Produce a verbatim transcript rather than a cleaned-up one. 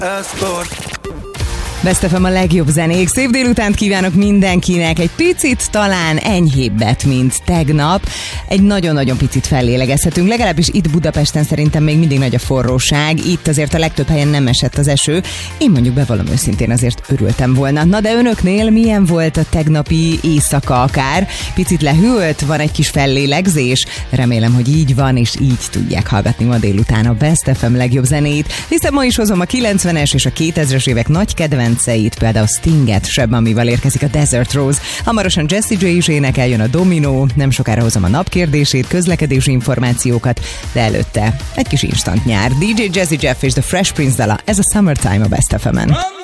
Best ef em a legjobb zenék. Szép délutánt kívánok mindenkinek. Egy picit talán enyhébbet, mint tegnap. Egy nagyon-nagyon picit fellélegezhetünk. Legalábbis itt Budapesten szerintem még mindig nagy a forróság. Itt azért a legtöbb helyen nem esett az eső. Én mondjuk bevallom őszintén, azért örültem volna. Na de önöknél milyen volt a tegnapi éjszaka akár? Picit lehűlt? Van egy kis fellélegzés? Remélem, hogy így van, és így tudják hallgatni ma délután a Best ef em legjobb zenét. Hiszen ma is hozom a kilencvenes és a kétezres évek nagy kedvenc például Stinget, Seb Mamival érkezik a Desert Rose. Hamarosan Jessie J is énekel, jön a Dominó, nem sokára hozom a napkérdését, közlekedési információkat, de előtte egy kis instant nyár. dé dzsé Jazzy Jeff és The Fresh Prince dala, ez a Summertime a Best ef emen.